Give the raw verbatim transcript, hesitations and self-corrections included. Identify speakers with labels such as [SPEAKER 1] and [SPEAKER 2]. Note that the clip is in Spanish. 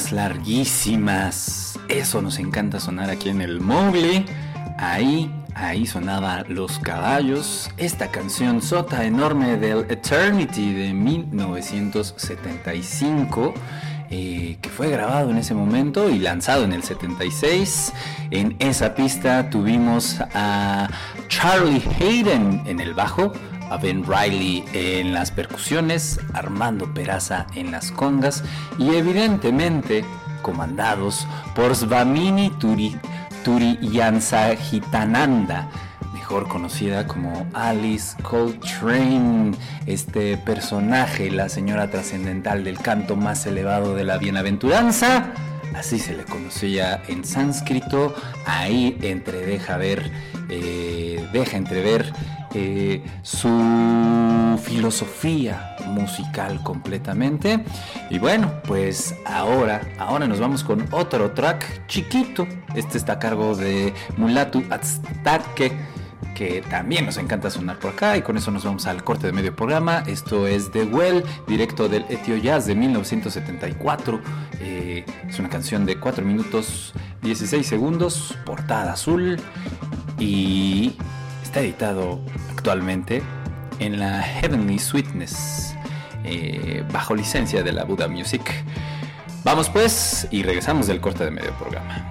[SPEAKER 1] unas larguísimas. Eso nos encanta sonar aquí en el Mowgli. Ahí, ahí sonaba Los Caballos. Esta canción sota enorme del Eternity de mil novecientos setenta y cinco. Eh, que fue grabado en ese momento y lanzado en el setenta y seis. En esa pista tuvimos a Charlie Hayden en el bajo, a Ben Reilly en las percusiones, Armando Peraza en las congas y evidentemente comandados por Svamini Turi, Turiyansajitananda, mejor conocida como Alice Coltrane, este personaje, la señora trascendental del canto más elevado de la bienaventuranza, así se le conocía en sánscrito. Ahí entre deja ver, eh, deja entrever eh, su filosofía musical completamente. Y bueno, pues ahora, ahora nos vamos con otro track chiquito. Este está a cargo de Mulatu Astatke, que también nos encanta sonar por acá, y con eso nos vamos al corte de medio programa. Esto es The Well, directo del Etio Jazz de mil novecientos setenta y cuatro. Eh, es una canción de cuatro minutos dieciséis segundos, portada azul, y está editado actualmente en la Heavenly Sweetness, eh, bajo licencia de la Buddha Music. Vamos pues, y regresamos del corte de medio programa.